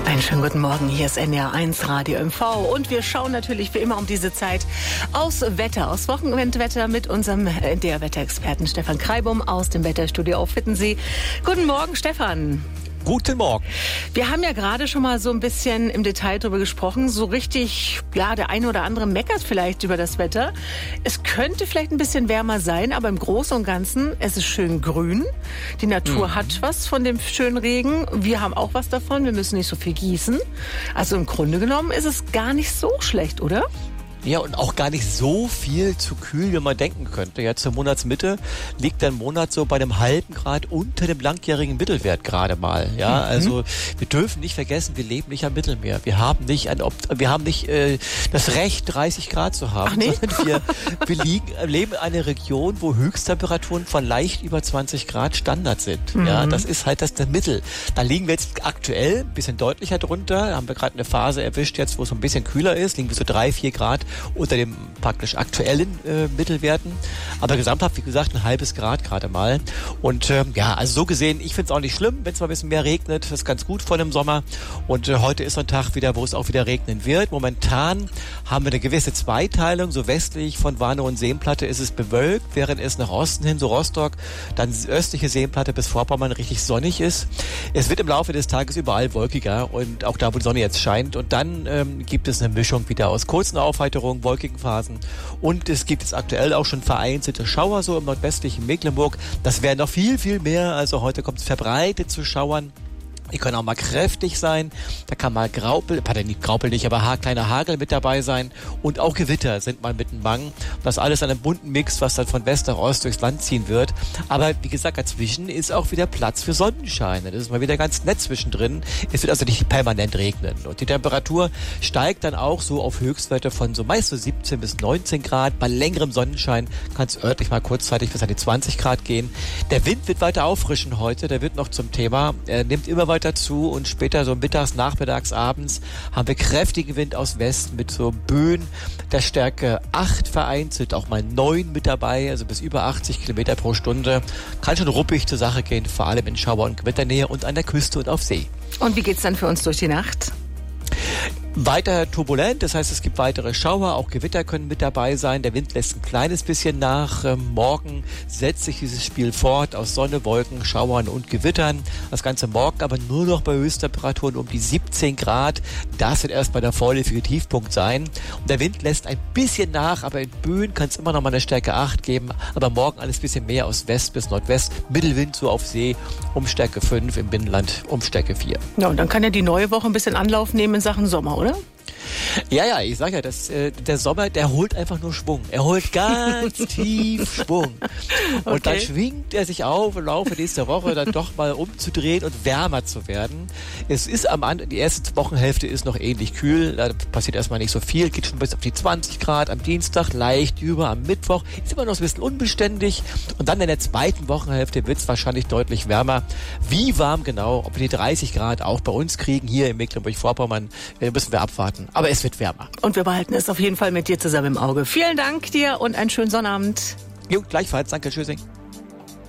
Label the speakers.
Speaker 1: Einen schönen guten Morgen, hier ist NDR1 Radio MV und wir schauen natürlich wie immer um diese Zeit aus Wochenendwetter mit unserem NDR-Wetterexperten Stefan Kreibum aus dem Wetterstudio auf Wittensee. Guten Morgen, Stefan.
Speaker 2: Guten Morgen.
Speaker 1: Wir haben ja gerade schon mal so ein bisschen im Detail darüber gesprochen. So richtig, ja, der eine oder andere meckert vielleicht über das Wetter. Es könnte vielleicht ein bisschen wärmer sein, aber im Großen und Ganzen, es ist schön grün. Die Natur hat was von dem schönen Regen. Wir haben auch was davon. Wir müssen nicht so viel gießen. Also im Grunde genommen ist es gar nicht so schlecht, oder?
Speaker 2: Ja, und auch gar nicht so viel zu kühl, wie man denken könnte. Ja, zur Monatsmitte liegt der Monat so bei einem halben Grad unter dem langjährigen Mittelwert gerade mal. Ja, also wir dürfen nicht vergessen, wir leben nicht am Mittelmeer. Wir haben nicht das Recht, 30 Grad zu haben.
Speaker 1: Ach, nee?
Speaker 2: Wir leben in einer Region, wo Höchsttemperaturen von leicht über 20 Grad Standard sind. Ja, das ist halt das Mittel. Da liegen wir jetzt aktuell ein bisschen deutlicher drunter. Da haben wir gerade eine Phase erwischt jetzt, wo es so ein bisschen kühler ist. Liegen wir so 3-4 Grad unter dem praktisch aktuellen Mittelwerten. Aber gesamthaft, wie gesagt, ein halbes Grad gerade mal. Und also so gesehen, ich finde es auch nicht schlimm, wenn es mal ein bisschen mehr regnet. Das ist ganz gut vor dem Sommer. Und heute ist so ein Tag wieder, wo es auch wieder regnen wird. Momentan haben wir eine gewisse Zweiteilung. So westlich von Warnow und Seenplatte ist es bewölkt, während es nach Osten hin, so Rostock, dann die östliche Seenplatte bis Vorpommern richtig sonnig ist. Es wird im Laufe des Tages überall wolkiger und auch da, wo die Sonne jetzt scheint. Und dann gibt es eine Mischung wieder aus kurzen Aufheiterungen, wolkigen Phasen und es gibt jetzt aktuell auch schon vereinzelte Schauer so im nordwestlichen Mecklenburg. Das wäre noch viel, viel mehr. Also heute kommt es verbreitet zu Schauern. Die können auch mal kräftig sein. Da kann mal Graupel nicht, aber kleiner Hagel mit dabei sein. Und auch Gewitter sind mal mit dem Mang. Das alles an einem bunten Mix, was dann von West nach Ost durchs Land ziehen wird. Aber wie gesagt, dazwischen ist auch wieder Platz für Sonnenschein. Das ist mal wieder ganz nett zwischendrin. Es wird also nicht permanent regnen. Und die Temperatur steigt dann auch so auf Höchstwerte von so meist so 17 bis 19 Grad. Bei längerem Sonnenschein kann es örtlich mal kurzzeitig bis an die 20 Grad gehen. Der Wind wird weiter auffrischen heute. Der wird noch zum Thema. Er nimmt immer weiter zu und später so mittags, nachmittags, abends haben wir kräftigen Wind aus Westen mit so Böen der Stärke 8 vereinzelt, auch mal 9 mit dabei, also bis über 80 Kilometer pro Stunde. Kann schon ruppig zur Sache gehen, vor allem in Schauer- und Gewitternähe und an der Küste und auf See.
Speaker 1: Und wie geht's dann für uns durch die Nacht?
Speaker 2: Weiter turbulent, das heißt, es gibt weitere Schauer, auch Gewitter können mit dabei sein. Der Wind lässt ein kleines bisschen nach. Morgen setzt sich dieses Spiel fort aus Sonne, Wolken, Schauern und Gewittern. Das Ganze morgen aber nur noch bei Höchsttemperaturen um die 17 Grad. Das wird erstmal der vorläufige Tiefpunkt sein. Und der Wind lässt ein bisschen nach, aber in Böen kann es immer noch mal eine Stärke 8 geben. Aber morgen alles bisschen mehr aus West bis Nordwest. Mittelwind so auf See um Stärke 5, im Binnenland um Stärke 4.
Speaker 1: Ja, und dann kann ja die neue Woche ein bisschen Anlauf nehmen in Sachen Sommer, oder?
Speaker 2: Ja, ich sage ja, der Sommer, der holt einfach nur Schwung. Er holt ganz tief Schwung. Und dann schwingt er sich auf im Laufe nächster Woche dann doch mal umzudrehen und wärmer zu werden. Es ist die erste Wochenhälfte ist noch ähnlich kühl. Da passiert erstmal nicht so viel. Geht schon bis auf die 20 Grad am Dienstag, leicht über am Mittwoch. Ist immer noch so ein bisschen unbeständig. Und dann in der zweiten Wochenhälfte wird es wahrscheinlich deutlich wärmer. Wie warm genau, ob wir die 30 Grad auch bei uns kriegen, hier in Mecklenburg-Vorpommern, müssen wir abwarten. Aber es wird wärmer.
Speaker 1: Und wir behalten es auf jeden Fall mit dir zusammen im Auge. Vielen Dank dir und einen schönen Sonnabend.
Speaker 2: Jo, gleichfalls. Danke, tschüssing.